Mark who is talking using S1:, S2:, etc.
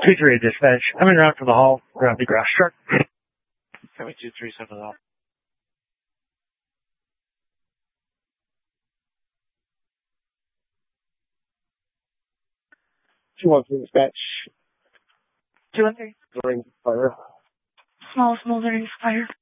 S1: 2-3 dispatch. I'm in route for the hall. Grab the grass truck.
S2: Copy 237 off.
S1: 213 dispatch.
S3: 213.
S1: During fire.
S3: Small smoldering fire.